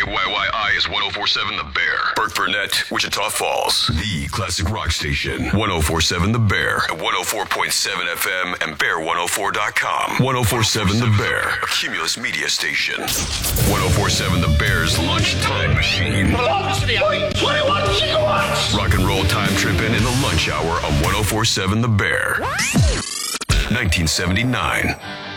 KYYI is 1047 The Bear. Burt Burnett, Wichita Falls. The classic rock station. 1047 The Bear. At 104.7 FM and bear104.com. 1047 The Bear. A Cumulus media station. 1047 The Bear's lunchtime machine. Velocity, 21 gigawatts. Rock and roll time tripping in the lunch hour on 1047 The Bear. 1979.